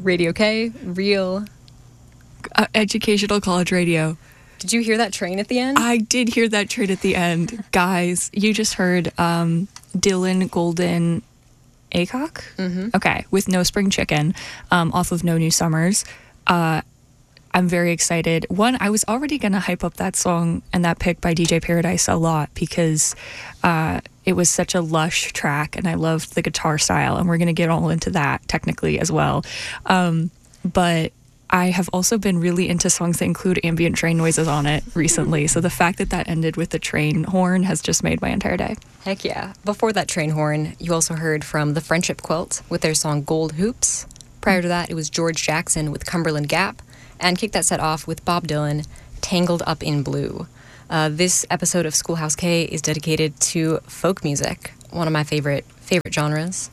Radio K, real educational college radio. Did you hear that train at the end? I did hear that train at the end. Guys, you just heard Dylan Golden Aycock? Mm-hmm. Okay, with No Spring Chicken off of No New Summers. I'm very excited. One, I was already going to hype up that song and that pick by DJ Paradise a lot because it was such a lush track and I loved the guitar style, and we're going to get all into that technically as well. But I have also been really into songs that include ambient train noises on it recently. So the fact that that ended with the train horn has just made my entire day. Heck yeah. Before that train horn, you also heard from the Friendship Quilt with their song Gold Hoops. Prior to that, it was George Jackson with Cumberland Gap, and kicked that set off with Bob Dylan, Tangled Up in Blue. This episode of Schoolhouse K is dedicated to folk music, one of my favorite genres.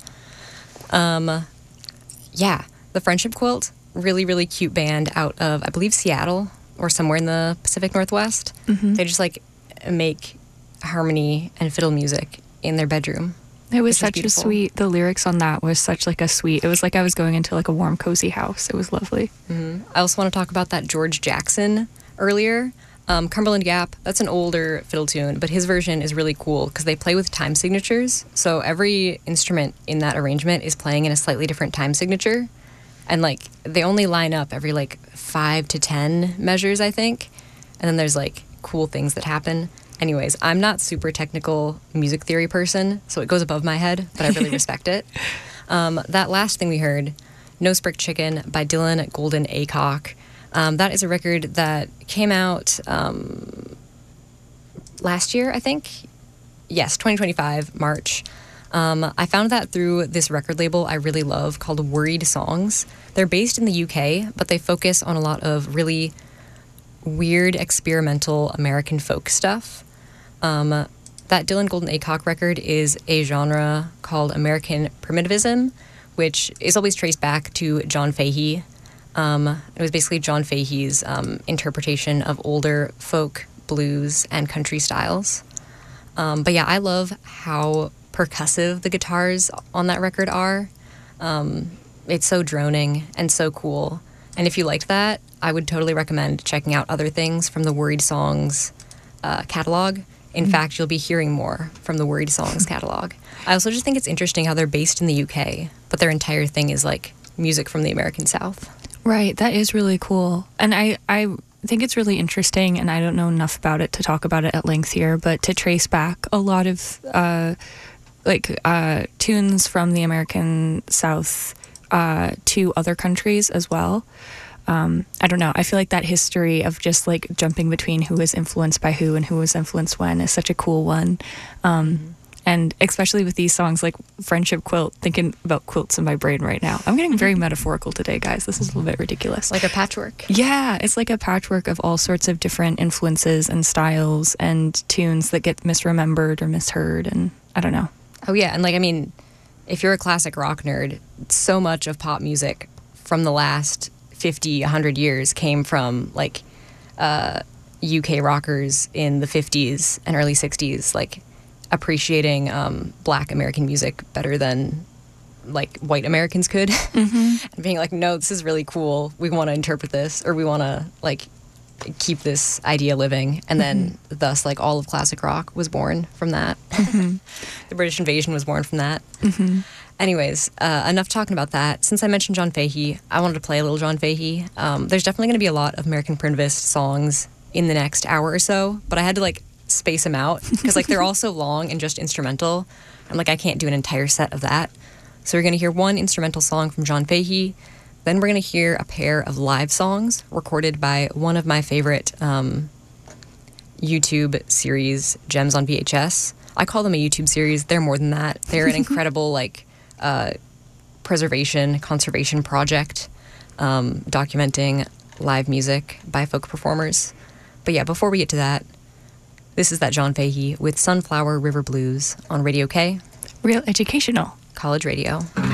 Yeah, the Friendship Quilt, really, really cute band out of, I believe, Seattle or somewhere in the Pacific Northwest. Mm-hmm. They just make harmony and fiddle music in their bedroom. It was such a sweet, the lyrics on that was such a sweet, it was like I was going into a warm, cozy house. It was lovely. Mm-hmm. I also want to talk about that George Jackson earlier. Cumberland Gap, that's an older fiddle tune, but his version is really cool because they play with time signatures. So every instrument in that arrangement is playing in a slightly different time signature. And they only line up every 5 to 10 measures, I think. And then there's cool things that happen. Anyways, I'm not super technical music theory person, so it goes above my head, but I really respect it. That last thing we heard, No Spring Chicken by Dylan Golden Aycock. That is a record that came out last year, I think. Yes, 2025, March. I found that through this record label I really love called Worried Songs. They're based in the UK, but they focus on a lot of really weird experimental American folk stuff. That Dylan Golden Aycock record is a genre called American Primitivism, which is always traced back to John Fahey. It was basically John Fahey's interpretation of older folk, blues, and country styles. But yeah, I love how percussive the guitars on that record are. It's so droning and so cool. And if you liked that, I would totally recommend checking out other things from the Worried Songs catalog. In fact, you'll be hearing more from the Worried Songs catalog. I also just think it's interesting how they're based in the UK, but their entire thing is music from the American South. Right, that is really cool. And I think it's really interesting, and I don't know enough about it to talk about it at length here, but to trace back a lot of tunes from the American South to other countries as well. I don't know. I feel like that history of just jumping between who was influenced by who and who was influenced when is such a cool one. And especially with these songs like Friendship Quilt, thinking about quilts in my brain right now. I'm getting very metaphorical today, guys. This is a little bit ridiculous. Like a patchwork. Yeah, it's like a patchwork of all sorts of different influences and styles and tunes that get misremembered or misheard, and I don't know. Oh yeah, and if you're a classic rock nerd, so much of pop music from the last 50, 100 years came from UK rockers in the 50s and early 60s, appreciating Black American music better than white Americans could. Mm-hmm. And being no, this is really cool. We want to interpret this, or we want to keep this idea living. And then thus all of classic rock was born from that. Mm-hmm. The British invasion was born from that. Mm-hmm. Anyways, enough talking about that. Since I mentioned John Fahey, I wanted to play a little John Fahey. There's definitely going to be a lot of American Primitivist songs in the next hour or so, but I had to space them out because they're all so long and just instrumental. I'm I can't do an entire set of that. So we're going to hear one instrumental song from John Fahey. Then we're going to hear a pair of live songs recorded by one of my favorite YouTube series, Gems on VHS. I call them a YouTube series. They're more than that. They're an incredible conservation project documenting live music by folk performers. But yeah, before we get to that, this is that John Fahey with Sunflower River Blues on Radio K. Real educational. College radio.